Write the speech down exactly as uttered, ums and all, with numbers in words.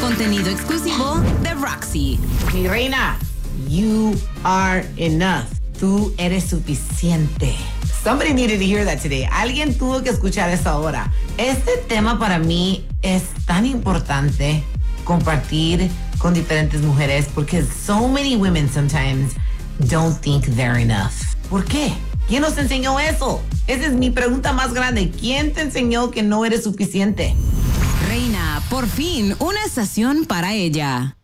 Contenido exclusivo de Roxy. Mi reina, you are enough. Tú eres suficiente. Somebody needed to hear that today. Alguien tuvo que escuchar eso ahora. Este tema para mí es tan importante compartir con diferentes mujeres porque so many women sometimes don't think they're enough. ¿Por qué? ¿Quién nos enseñó eso? Esa es mi pregunta más grande. ¿Quién te enseñó que no eres suficiente? Reina, por fin, una estación para ella.